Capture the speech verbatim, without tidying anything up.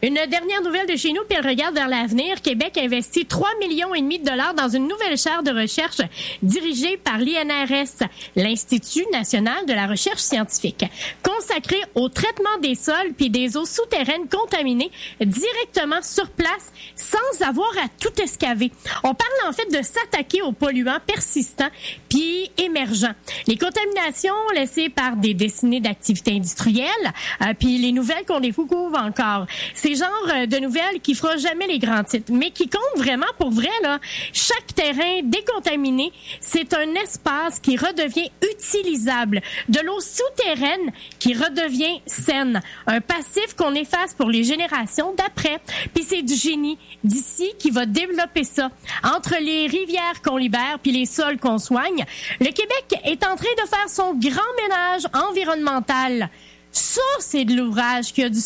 Une dernière nouvelle de chez nous, puis elle regarde vers l'avenir. Québec investit trois millions et demi de dollars dans une nouvelle chaire de recherche dirigée par l'I N R S, l'Institut national de la recherche scientifique, consacrée au traitement des sols puis des eaux souterraines contaminées directement sur place sans avoir à tout excaver. On parle en fait de s'attaquer aux polluants persistants puis émergents. Les contaminations laissées par des décennies d'activités industrielles, euh, puis les nouvelles qu'on découvre encore. C'est genre de nouvelles qui fera jamais les grands titres, mais qui comptent vraiment pour vrai, là. Chaque terrain décontaminé, c'est un espace qui redevient utilisable. De l'eau souterraine qui redevient saine. Un passif qu'on efface pour les générations d'après. Puis c'est du génie d'ici qui va développer ça. Entre les rivières qu'on libère puis les sols qu'on soigne, le Québec est en train de faire son grand ménage environnemental. Ça, c'est de l'ouvrage qui a du